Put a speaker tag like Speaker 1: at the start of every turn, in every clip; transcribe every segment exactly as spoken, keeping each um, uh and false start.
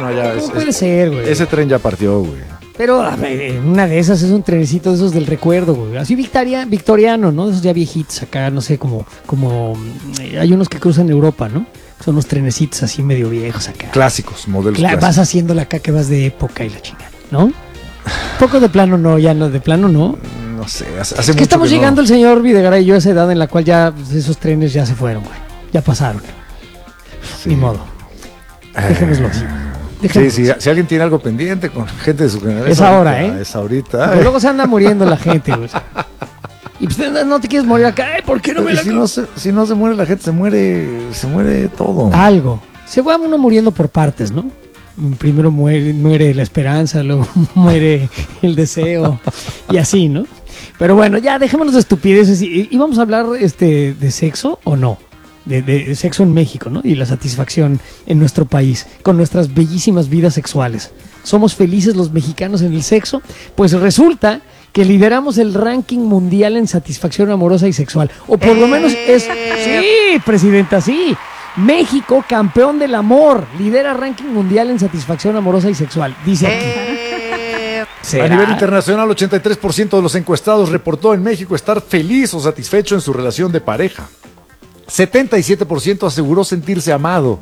Speaker 1: no, ya.
Speaker 2: ¿Cómo
Speaker 1: Es,
Speaker 2: puede
Speaker 1: es,
Speaker 2: ser, güey?
Speaker 1: Ese tren ya partió, güey.
Speaker 2: Pero a ver, una de esas es un trenecito de esos del recuerdo, güey. Así victoria, victoriano, ¿no? Esos ya viejitos acá, no sé, como, como eh, hay unos que cruzan Europa, ¿no? Son unos trenecitos así medio viejos acá.
Speaker 1: Clásicos, modelos
Speaker 2: Cla-
Speaker 1: clásicos.
Speaker 2: Vas haciéndola acá que vas de época y la chingada, ¿no? Poco de plano no, ya no, de plano no.
Speaker 1: No sé, hace, hace
Speaker 2: Es
Speaker 1: mucho
Speaker 2: que estamos
Speaker 1: que
Speaker 2: llegando
Speaker 1: no.
Speaker 2: el señor Videgaray y yo a esa edad en la cual ya pues, esos trenes ya se fueron, güey. Ya pasaron.
Speaker 1: Sí.
Speaker 2: Ni modo. Dejémoslo así.
Speaker 1: Sí,
Speaker 2: Dejémoslo
Speaker 1: sí,
Speaker 2: así.
Speaker 1: si alguien tiene algo pendiente con gente de su generación.
Speaker 2: Es ahora, ¿eh?
Speaker 1: Es ahorita.
Speaker 2: Porque luego se anda muriendo la gente, güey. Y pues no te quieres morir acá. Ay, ¿por qué no me
Speaker 1: Y
Speaker 2: la
Speaker 1: si, no se, si no se muere la gente, se muere, se muere todo.
Speaker 2: Algo. Se va uno muriendo por partes, ¿no? Primero muere, muere la esperanza, luego muere el deseo y así, ¿no? Pero bueno, ya dejémonos de estupideces. ¿Y, y vamos a hablar este, de sexo o no? De, de sexo en México, ¿no? Y la satisfacción en nuestro país, con nuestras bellísimas vidas sexuales. ¿Somos felices los mexicanos en el sexo? Pues resulta que lideramos el ranking mundial en satisfacción amorosa y sexual. O por lo menos es... Sí, presidenta, sí. México, campeón del amor, lidera ranking mundial en satisfacción amorosa y sexual. Dice aquí. ¿Será?
Speaker 1: A nivel internacional, ochenta y tres por ciento de los encuestados reportó en México estar feliz o satisfecho en su relación de pareja. setenta y siete por ciento aseguró sentirse amado.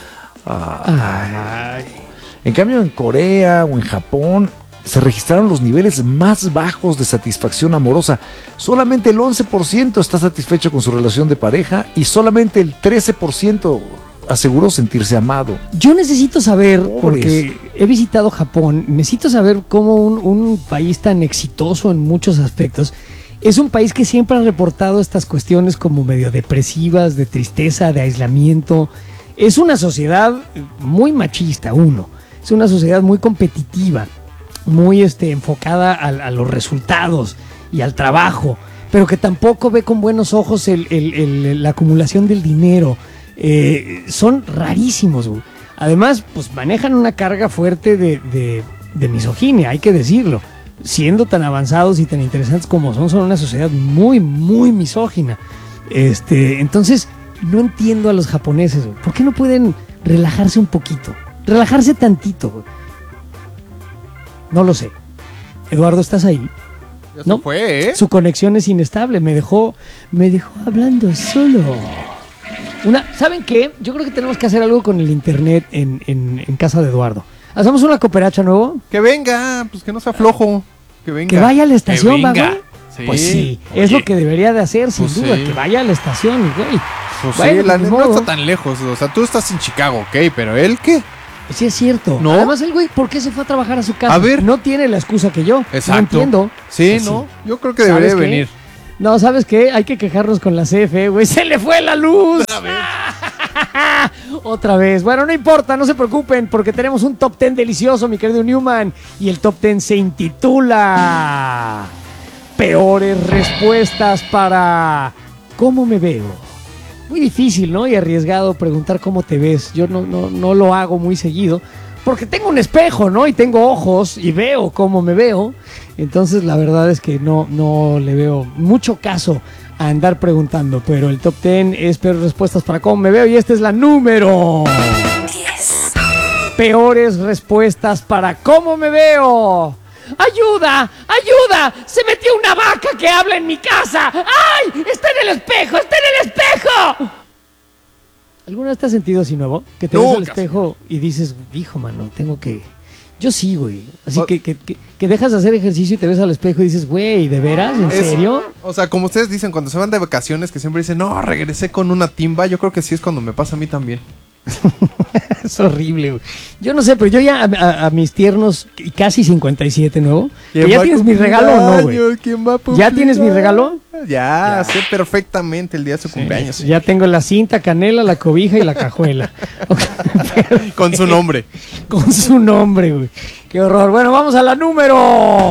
Speaker 1: Ah,
Speaker 2: Ay.
Speaker 1: En cambio, en Corea o en Japón se registraron los niveles más bajos de satisfacción amorosa. Solamente el once por ciento está satisfecho con su relación de pareja y solamente el trece por ciento aseguró sentirse amado.
Speaker 2: Yo necesito saber,
Speaker 1: Pobres.
Speaker 2: porque he visitado Japón, necesito saber cómo un, un país tan exitoso en muchos aspectos es un país que siempre ha reportado estas cuestiones como medio depresivas, de tristeza, de aislamiento. Es una sociedad muy machista, uno. Es una sociedad muy competitiva, muy este, enfocada a, a los resultados y al trabajo, pero que tampoco ve con buenos ojos el, el, el, la acumulación del dinero. Eh, son rarísimos, güey. Además, pues manejan una carga fuerte de, de, de misoginia, hay que decirlo. Siendo tan avanzados y tan interesantes como son, son una sociedad muy, muy misógina. Este, entonces, no entiendo a los japoneses, güey. ¿Por qué no pueden relajarse un poquito? Relajarse tantito, güey. No lo sé. Eduardo, ¿estás ahí?
Speaker 3: Ya se
Speaker 2: ¿No?
Speaker 3: fue, ¿eh?
Speaker 2: Su conexión es inestable. Me dejó, me dejó hablando solo. Una, ¿saben qué? Yo creo que tenemos que hacer algo con el internet en, en, en casa de Eduardo. ¿Hacemos una cooperacha nuevo?
Speaker 3: Que venga, pues que no sea flojo. Que venga.
Speaker 2: Que vaya a la estación,
Speaker 3: Que
Speaker 2: ¿va,
Speaker 3: venga.
Speaker 2: güey?
Speaker 3: Sí.
Speaker 2: Pues sí,
Speaker 3: Oye,
Speaker 2: es lo que debería de hacer, sin
Speaker 3: pues
Speaker 2: duda,
Speaker 3: sí.
Speaker 2: que vaya a la estación, güey.
Speaker 3: Pues
Speaker 2: Bueno,
Speaker 3: sí, la
Speaker 2: ni
Speaker 3: neta no
Speaker 2: modo.
Speaker 3: está tan lejos. O sea, tú estás en Chicago, ok, pero él, ¿qué?
Speaker 2: Sí, es cierto.
Speaker 3: ¿No?
Speaker 2: Además, el güey, ¿por qué se fue a trabajar a su casa?
Speaker 3: A ver.
Speaker 2: No tiene la excusa que yo.
Speaker 3: Exacto.
Speaker 2: No entiendo.
Speaker 3: Sí,
Speaker 2: Pues
Speaker 3: ¿no? Yo creo que
Speaker 2: ¿Sabes
Speaker 3: debería
Speaker 2: qué?
Speaker 3: venir.
Speaker 2: No, ¿sabes qué? Hay que quejarnos con la C F E, güey. ¡Se le fue la luz!
Speaker 3: Otra vez.
Speaker 2: Otra vez. Bueno, no importa, no se preocupen, porque tenemos un top ten delicioso, mi querido Newman. Y el top ten se intitula Peores respuestas para ¿cómo me veo? Muy difícil, ¿no? Y arriesgado preguntar cómo te ves. Yo no, no, no lo hago muy seguido, porque tengo un espejo, ¿no? Y tengo ojos y veo cómo me veo. Entonces la verdad es que no, no le veo mucho caso a andar preguntando, pero el top ten es peores respuestas para cómo me veo y esta es la número diez. Peores respuestas para cómo me veo. ¡Ayuda! ¡Ayuda! ¡Se metió una vaca que habla en mi casa! ¡Ay! ¡Está en el espejo! ¡Está en el espejo! ¿Alguna vez te has sentido así, nuevo? Que te ves al
Speaker 3: Nunca.
Speaker 2: espejo y dices, hijo, mano, tengo que... Yo sí, güey. Así
Speaker 3: O-
Speaker 2: que, que, que, que dejas de hacer ejercicio y te ves al espejo y dices, güey, ¿de veras? ¿En
Speaker 3: Es-
Speaker 2: serio?
Speaker 3: O sea, como ustedes dicen, cuando se van de vacaciones, que siempre dicen, no, regresé con una timba. Yo creo que sí es cuando me pasa a mí también.
Speaker 2: Es horrible, güey. Yo no sé, pero yo ya a, a- a mis tiernos y casi cincuenta y siete, nuevo. ¿Que ya tienes mi regalo o no, güey?
Speaker 3: ¿Quién va a
Speaker 2: ¿Ya tienes mi regalo?
Speaker 3: Ya, sé perfectamente el día de su cumpleaños.
Speaker 2: Ya tengo la cinta, canela, la cobija y la cajuela. Ok,
Speaker 3: Con su nombre.
Speaker 2: con su nombre, güey. Qué horror. Bueno, vamos a la número.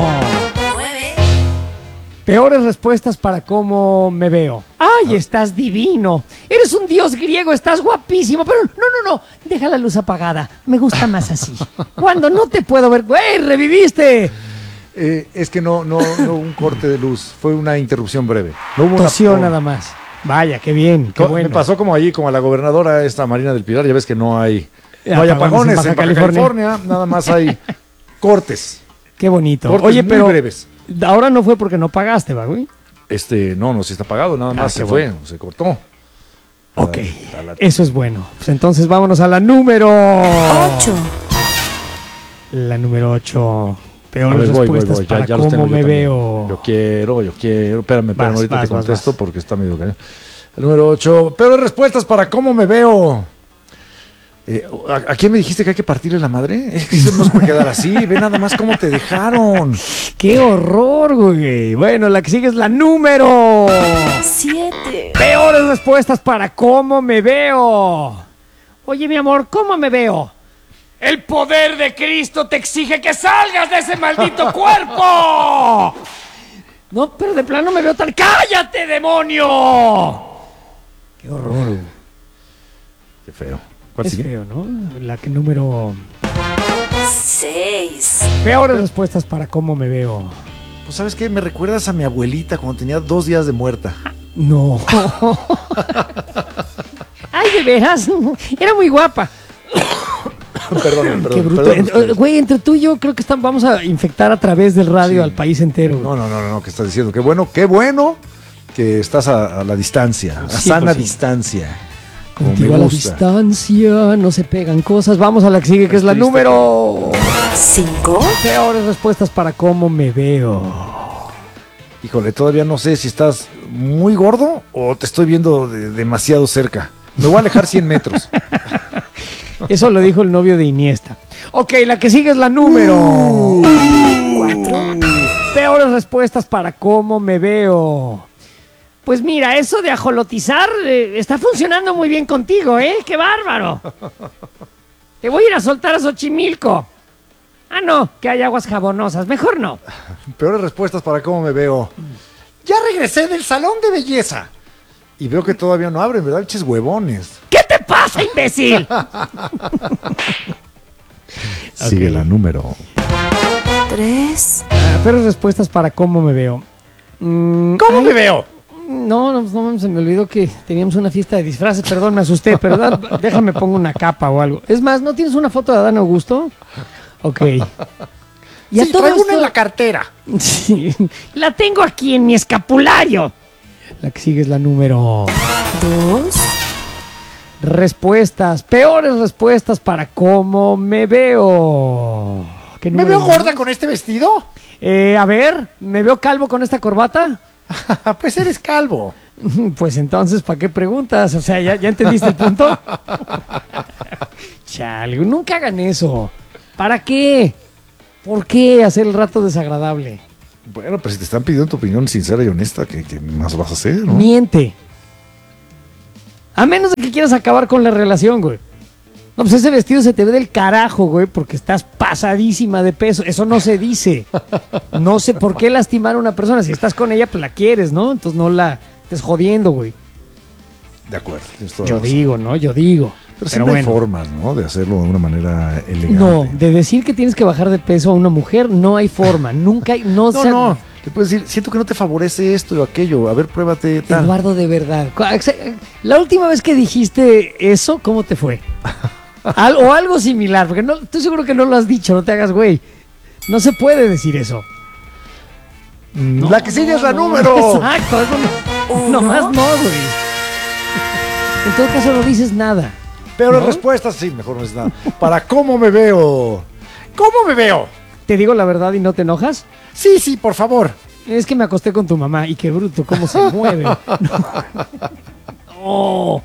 Speaker 2: Peores respuestas para cómo me veo. ¡Ay, estás divino! Eres un dios griego, estás guapísimo. Pero no, no, no. Deja la luz apagada. Me gusta más así. Cuando no te puedo ver. ¡Güey, reviviste!
Speaker 1: Eh, es que no, no, no hubo un corte de luz, fue una interrupción breve. No hubo
Speaker 2: Tosió
Speaker 1: una,
Speaker 2: nada más. Vaya, qué bien, qué
Speaker 1: Co-
Speaker 2: bueno.
Speaker 1: Me pasó como allí, como a la gobernadora esta Marina del Pilar, ya ves que no hay No hay apagones en
Speaker 2: Baja
Speaker 1: Baja
Speaker 2: California.
Speaker 1: California, nada más hay cortes.
Speaker 2: Qué bonito.
Speaker 1: Cortes
Speaker 2: Oye,
Speaker 1: muy
Speaker 2: pero
Speaker 1: breves.
Speaker 2: ahora no fue porque no pagaste, ¿va, güey?
Speaker 1: Este, no, no, sí está pagado, nada
Speaker 2: Ah,
Speaker 1: más
Speaker 2: qué
Speaker 1: se
Speaker 2: bueno.
Speaker 1: fue, se cortó.
Speaker 2: Ok,
Speaker 1: A la-
Speaker 2: eso es bueno. Pues entonces vámonos a la número
Speaker 4: ocho.
Speaker 2: La número ocho.
Speaker 1: A
Speaker 2: Peores
Speaker 1: ver, voy, voy,
Speaker 2: respuestas
Speaker 1: voy,
Speaker 2: para
Speaker 1: ya, ya los
Speaker 2: cómo
Speaker 1: tengo yo
Speaker 2: me
Speaker 1: también.
Speaker 2: veo.
Speaker 1: Yo quiero, yo quiero. Espérame, espérame,
Speaker 2: Vas,
Speaker 1: ahorita
Speaker 2: vas,
Speaker 1: te
Speaker 2: vas,
Speaker 1: contesto
Speaker 2: vas.
Speaker 1: porque está medio cañón. El número ocho. Peores respuestas para cómo me veo. Eh, ¿a, a quién me dijiste que hay que partirle la madre? Es que eso no se puede quedar así. Ve nada más cómo te dejaron.
Speaker 2: ¡Qué horror, güey! Bueno, la que sigue es la número
Speaker 4: siete.
Speaker 2: Peores respuestas para cómo me veo. Oye, mi amor, ¿cómo me veo? El poder de Cristo te exige que salgas de ese maldito cuerpo. No, pero de plano me veo tan... ¡Cállate, demonio! ¡Qué horror!
Speaker 1: Qué feo. ¿Cuál
Speaker 2: Es
Speaker 1: sigue?
Speaker 2: feo, ¿no? La que número...
Speaker 4: seis.
Speaker 2: Peores respuestas para cómo me veo.
Speaker 1: Pues, ¿sabes qué? Me recuerdas a mi abuelita cuando tenía dos días de muerta.
Speaker 2: No. Ay, de veras. Era muy guapa.
Speaker 1: Perdón, perdón.
Speaker 2: Qué bruto.
Speaker 1: perdón,
Speaker 2: En-
Speaker 1: ustedes.
Speaker 2: Güey, entre tú y yo creo que están, vamos a infectar a través del radio
Speaker 1: Sí.
Speaker 2: al país entero.
Speaker 1: No, no, no, no, no, ¿qué estás diciendo? Qué bueno, qué bueno que estás a, a la distancia, a
Speaker 2: Sí,
Speaker 1: sana
Speaker 2: pues sí.
Speaker 1: distancia. Como
Speaker 2: Contigo
Speaker 1: me
Speaker 2: a la
Speaker 1: gusta.
Speaker 2: distancia, no se pegan cosas. Vamos a la que sigue, que es,
Speaker 1: Es
Speaker 2: la
Speaker 1: triste.
Speaker 2: número...
Speaker 4: cinco.
Speaker 2: Peores respuestas para cómo me veo.
Speaker 1: Híjole, todavía no sé si estás muy gordo o te estoy viendo de- demasiado cerca. Me voy a alejar cien metros.
Speaker 2: Eso lo dijo el novio de Iniesta. Ok, la que sigue es la número...
Speaker 4: cuatro.
Speaker 2: Peores respuestas para cómo me veo. Pues mira, eso de ajolotizar eh, está funcionando muy bien contigo, ¿eh? ¡Qué bárbaro! Te voy a ir a soltar a Xochimilco. Ah, no, que hay aguas jabonosas. Mejor no.
Speaker 1: Peores respuestas para cómo me veo. Ya regresé del salón de belleza. Y veo que todavía no abren, ¿verdad? Eches huevones.
Speaker 2: ¿Qué te pasa, imbécil?
Speaker 1: Sigue la número.
Speaker 4: tres.
Speaker 2: Ah, peores respuestas para cómo me veo. Mm,
Speaker 1: ¿Cómo
Speaker 2: ay,
Speaker 1: me veo?
Speaker 2: No, no, no, se me olvidó que teníamos una fiesta de disfraces. Perdón, me asusté, pero da- déjame pongo una capa o algo. Es más, ¿no tienes una foto de Adán Augusto? Ok. Y a
Speaker 1: Sí,
Speaker 2: todo
Speaker 1: traigo
Speaker 2: esto-
Speaker 1: una en la cartera.
Speaker 2: Sí, la tengo aquí en mi escapulario. La que sigue es la número...
Speaker 4: dos.
Speaker 2: Respuestas, peores respuestas para cómo me veo. ¿Qué
Speaker 1: ¿Me
Speaker 2: número
Speaker 1: veo
Speaker 2: es?
Speaker 1: gorda con este vestido?
Speaker 2: Eh, a ver, ¿me veo calvo con esta corbata?
Speaker 1: Pues eres calvo.
Speaker 2: Pues entonces, ¿para qué preguntas? O sea, ¿ya, ya entendiste el punto? Chale, nunca hagan eso. ¿Para qué? ¿Por qué hacer el rato desagradable?
Speaker 1: Bueno, pues si te están pidiendo tu opinión sincera y honesta, ¿qué, qué más vas a hacer, no?
Speaker 2: Miente. A menos de que quieras acabar con la relación, güey. No, pues ese vestido se te ve del carajo, güey, porque estás pasadísima de peso. Eso no se dice. No sé por qué lastimar a una persona. Si estás con ella, pues la quieres, ¿no? Entonces no la estés jodiendo, güey.
Speaker 1: De acuerdo. tienes toda
Speaker 2: Yo
Speaker 1: la razón.
Speaker 2: digo, ¿no? Yo digo.
Speaker 1: Pero
Speaker 2: Pero
Speaker 1: siempre
Speaker 2: bueno.
Speaker 1: hay formas, ¿no? De hacerlo de una manera elegante.
Speaker 2: No, de decir que tienes que bajar de peso a una mujer, no hay forma. Nunca hay. No,
Speaker 1: No,
Speaker 2: sea-
Speaker 1: no. Te puedes decir, siento que no te favorece esto o aquello. A ver, pruébate tal.
Speaker 2: Eduardo, de verdad. cu- La última vez que dijiste eso, ¿cómo te fue? Al- o algo similar, porque no, estoy seguro que no lo has dicho, no te hagas güey. No se puede decir eso. No,
Speaker 1: La que sigue
Speaker 2: no,
Speaker 1: es la
Speaker 2: no,
Speaker 1: número.
Speaker 2: Exacto, eso no, nomás no, güey. En todo caso no dices nada.
Speaker 1: Pero
Speaker 2: ¿no?
Speaker 1: respuestas, sí, mejor no es nada. Para cómo me veo. ¿Cómo me veo?
Speaker 2: ¿Te digo la verdad y no te enojas?
Speaker 1: Sí, sí, por favor.
Speaker 2: Es que me acosté con tu mamá y qué bruto, cómo se mueve. No.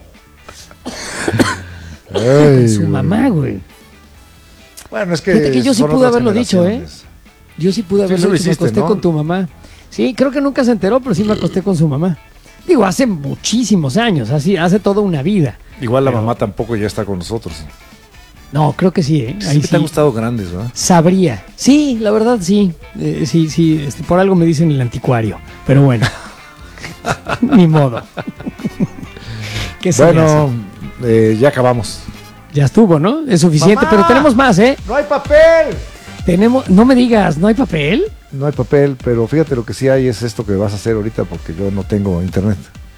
Speaker 1: Ay,
Speaker 2: Su
Speaker 1: güey.
Speaker 2: mamá, güey.
Speaker 1: Bueno, es que.
Speaker 2: Fíjate que yo sí
Speaker 1: son
Speaker 2: pude
Speaker 1: otras
Speaker 2: haberlo dicho, ¿eh?
Speaker 1: generaciones.
Speaker 2: Yo sí pude
Speaker 1: Sí,
Speaker 2: haberlo
Speaker 1: eso lo
Speaker 2: dicho, me
Speaker 1: hiciste,
Speaker 2: acosté
Speaker 1: ¿no?
Speaker 2: con tu mamá. Sí, creo que nunca se enteró, pero sí me acosté con su mamá. Digo, hace muchísimos años, así, hace toda una vida.
Speaker 1: Igual la
Speaker 2: Pero-
Speaker 1: mamá tampoco ya está con nosotros.
Speaker 2: No, creo que sí, ¿eh?
Speaker 1: Sí,
Speaker 2: Ahí
Speaker 1: te
Speaker 2: sí.
Speaker 1: han gustado grandes, ¿verdad?
Speaker 2: Sabría. Sí, la verdad sí. Eh, sí, sí, este, por algo me dicen el anticuario. Pero bueno. Ni modo. ¿Qué se le
Speaker 1: Bueno, eh, ya acabamos.
Speaker 2: hace? Ya estuvo, ¿no? Es suficiente,
Speaker 1: ¡Mamá!
Speaker 2: pero tenemos más, ¿eh?
Speaker 1: ¡No hay papel!
Speaker 2: Tenemos, no me digas, ¿no hay papel?
Speaker 1: No hay papel, pero fíjate lo que sí hay es esto que vas a hacer ahorita porque yo no tengo internet.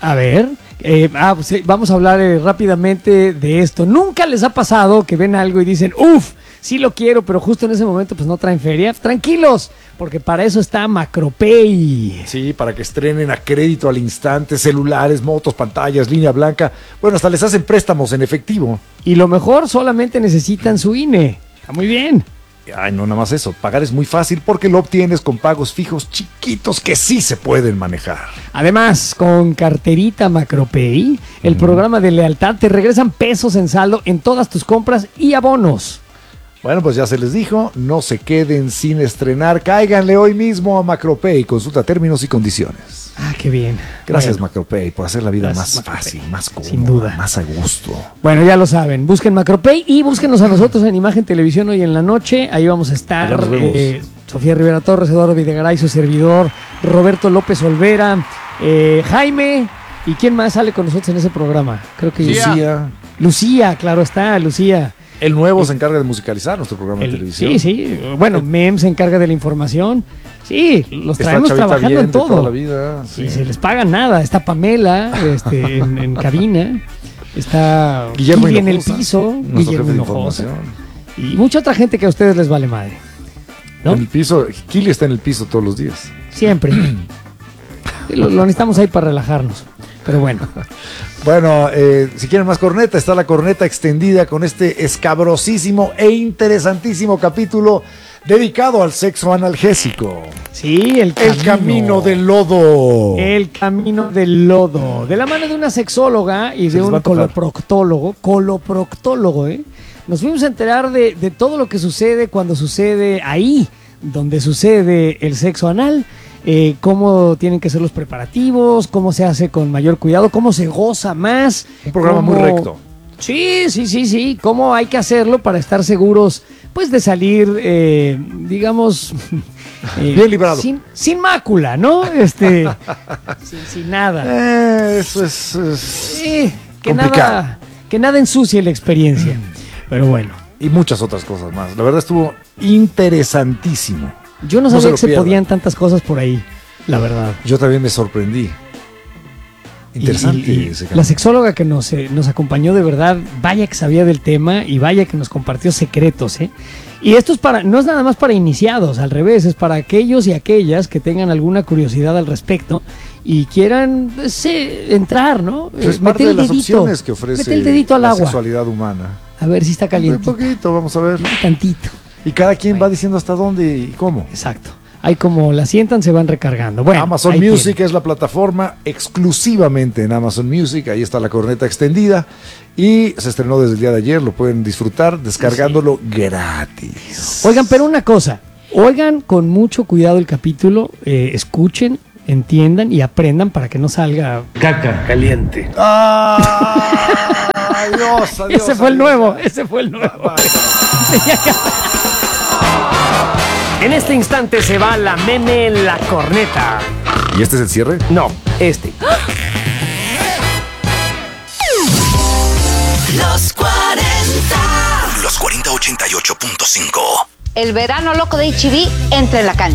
Speaker 2: A ver, eh, ah, pues, eh, vamos a hablar eh, rápidamente de esto. ¿Nunca les ha pasado que ven algo y dicen, uff, sí lo quiero, pero justo en ese momento pues no traen feria? Tranquilos, porque para eso está Macropay.
Speaker 1: Sí, para que estrenen a crédito al instante, celulares, motos, pantallas, línea blanca. Bueno, hasta les hacen préstamos en efectivo.
Speaker 2: Y lo mejor, solamente necesitan su I N E. Está muy bien.
Speaker 1: Ay, no, nada más eso. Pagar es muy fácil porque lo obtienes con pagos fijos chiquitos que sí se pueden manejar.
Speaker 2: Además, con carterita Macropay, el mm. programa de lealtad, te regresan pesos en saldo en todas tus compras y abonos.
Speaker 1: Bueno, pues ya se les dijo, no se queden sin estrenar. Cáiganle hoy mismo a Macropay. Consulta términos y condiciones.
Speaker 2: Ah, qué bien.
Speaker 1: Gracias,
Speaker 2: bueno.
Speaker 1: Macropay, por hacer la vida
Speaker 2: Gracias,
Speaker 1: más
Speaker 2: Macropay.
Speaker 1: fácil, más cómoda,
Speaker 2: Sin duda.
Speaker 1: más a gusto.
Speaker 2: Bueno, ya lo saben. Busquen Macropay y búsquenos a nosotros en Imagen Televisión hoy en la noche. Ahí vamos a estar.
Speaker 1: nos vemos.
Speaker 2: Eh, Sofía Rivera Torres, Eduardo Videgaray, su servidor, Roberto López Olvera, eh, Jaime. ¿Y quién más sale con nosotros en ese programa? Creo que
Speaker 1: Lucía.
Speaker 2: Lucía, claro está, Lucía.
Speaker 1: El nuevo se encarga de musicalizar nuestro programa
Speaker 2: El,
Speaker 1: de televisión.
Speaker 2: Sí, sí. Bueno,
Speaker 1: El,
Speaker 2: Mem se encarga de la información. Sí, los
Speaker 1: está
Speaker 2: traemos
Speaker 1: Chavita
Speaker 2: trabajando
Speaker 1: bien
Speaker 2: en
Speaker 1: de
Speaker 2: todo.
Speaker 1: toda la vida, sí.
Speaker 2: Y se les paga nada. Está Pamela este, en, en cabina. Está
Speaker 1: Guillermo
Speaker 2: Kili en el
Speaker 1: Hinojosa,
Speaker 2: piso.
Speaker 1: nuestro
Speaker 2: Guillermo
Speaker 1: jefe de
Speaker 2: Hinojosa.
Speaker 1: información.
Speaker 2: Y mucha otra gente que a ustedes les vale madre. ¿No?
Speaker 1: En el piso, Kili está en el piso todos los días.
Speaker 2: Siempre. lo, lo necesitamos ahí para relajarnos. Pero bueno.
Speaker 1: Bueno, eh, si quieren más corneta, está la corneta extendida con este escabrosísimo e interesantísimo capítulo dedicado al sexo analgésico.
Speaker 2: Sí, el camino.
Speaker 1: El camino del lodo.
Speaker 2: El camino del lodo. De la mano de una sexóloga y
Speaker 1: Se
Speaker 2: de
Speaker 1: les va
Speaker 2: un
Speaker 1: a tocar.
Speaker 2: coloproctólogo. Coloproctólogo, ¿eh? Nos fuimos a enterar de, de todo lo que sucede cuando sucede ahí, donde sucede el sexo anal. Eh, cómo tienen que ser los preparativos, cómo se hace con mayor cuidado, cómo se goza más.
Speaker 1: Un programa
Speaker 2: cómo...
Speaker 1: muy recto.
Speaker 2: Sí, sí, sí, sí. Cómo hay que hacerlo para estar seguros, pues, de salir, eh, digamos, eh,
Speaker 1: bien librado.
Speaker 2: Sin, sin mácula, ¿no? Este, sin, sin nada.
Speaker 1: Eh, eso es, es
Speaker 2: Sí, que
Speaker 1: complicado.
Speaker 2: nada, que nada ensucie la experiencia. Pero bueno,
Speaker 1: Y muchas otras cosas más. La verdad estuvo interesantísimo.
Speaker 2: yo no
Speaker 1: No se
Speaker 2: sabía
Speaker 1: lo
Speaker 2: que se
Speaker 1: pierdan.
Speaker 2: podían tantas cosas por ahí, la verdad.
Speaker 1: Yo también me sorprendí. Interesante.
Speaker 2: Y- y- y
Speaker 1: ese
Speaker 2: la
Speaker 1: camino.
Speaker 2: sexóloga que nos, eh, nos acompañó de verdad, vaya que sabía del tema y vaya que nos compartió secretos, ¿eh? Y esto es para, no es nada más para iniciados, al revés, es para aquellos y aquellas que tengan alguna curiosidad al respecto y quieran pues, eh, entrar, ¿no?
Speaker 1: Pues es
Speaker 2: Eh,
Speaker 1: parte
Speaker 2: mete
Speaker 1: de
Speaker 2: el
Speaker 1: las
Speaker 2: dedito,
Speaker 1: opciones que ofrece
Speaker 2: mete el dedito al
Speaker 1: la
Speaker 2: agua,
Speaker 1: sexualidad humana.
Speaker 2: a ver si está
Speaker 1: Un
Speaker 2: caliente,
Speaker 1: poquito, vamos a ver.
Speaker 2: tantito.
Speaker 1: Y cada quien va diciendo hasta dónde y cómo.
Speaker 2: Exacto. Ahí como la sientan se van recargando. Bueno,
Speaker 1: Amazon
Speaker 2: ahí
Speaker 1: Music
Speaker 2: tienen.
Speaker 1: es la plataforma exclusivamente en Amazon Music. Ahí está la corneta extendida. Y se estrenó desde el día de ayer. Lo pueden disfrutar descargándolo gratis.
Speaker 2: Oigan, pero una cosa, oigan con mucho cuidado el capítulo, eh, escuchen, entiendan y aprendan para que no salga caca caliente.
Speaker 1: ¡Ah! Adiós, adiós,
Speaker 2: Ese fue el
Speaker 1: adiós.
Speaker 2: nuevo, ese fue el nuevo. En este instante se va la meme en la corneta.
Speaker 1: ¿Y este es el cierre?
Speaker 2: No, este.
Speaker 5: Los cuarenta. Los cuarenta ochenta y ocho punto cinco.
Speaker 6: El verano loco de H B entra en la cancha.